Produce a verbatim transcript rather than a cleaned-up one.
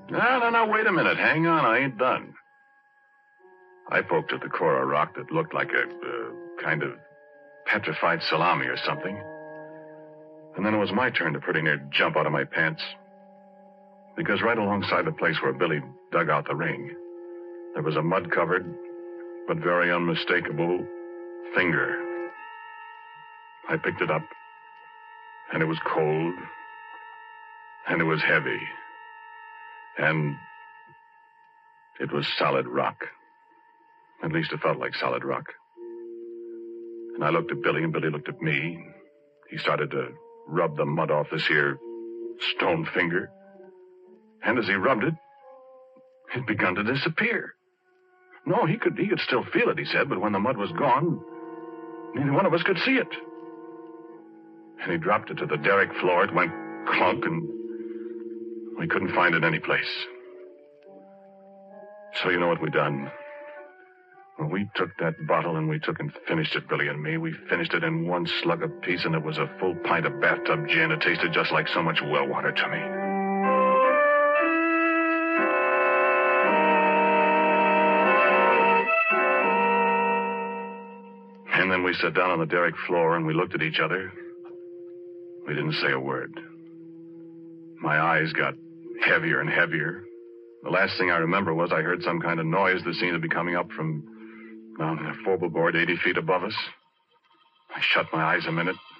No, no, no, wait a minute. Hang on, I ain't done. I poked at the core of rock that looked like a uh, kind of petrified salami or something. And then it was my turn to pretty near jump out of my pants. Because right alongside the place where Billy dug out the ring, there was a mud-covered, but very unmistakable finger. I picked it up, and it was cold, and it was heavy, and it was solid rock. At least it felt like solid rock. And I looked at Billy, and Billy looked at me. He started to rub the mud off this here stone finger. And as he rubbed it, it begun to disappear. No, he could he could still feel it, he said, but when the mud was gone, neither one of us could see it. And he dropped it to the derrick floor. It went clunk, and we couldn't find it any place. So you know what we done? Well, we took that bottle and we took and finished it, Billy and me. We finished it in one slug apiece, and it was a full pint of bathtub gin. It tasted just like so much well water to me. And then we sat down on the derrick floor and we looked at each other. We didn't say a word. My eyes got heavier and heavier. The last thing I remember was I heard some kind of noise that seemed to be coming up from down in a forward board eighty feet above us. I shut my eyes a minute,